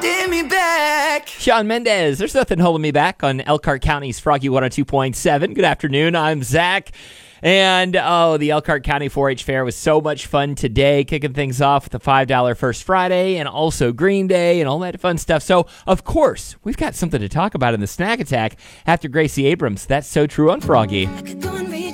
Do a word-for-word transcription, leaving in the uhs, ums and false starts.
holding me back. Shawn Mendes, there's nothing holding me back on Elkhart County's Froggy one oh two point seven. Good afternoon, I'm Zach. And, oh, the Elkhart County four H Fair was so much fun today, kicking things off with the five dollar First Friday and also Green Day and all that fun stuff. So, of course, we've got something to talk about in the Snack Attack after Gracie Abrams. That's So True on Froggy. I could go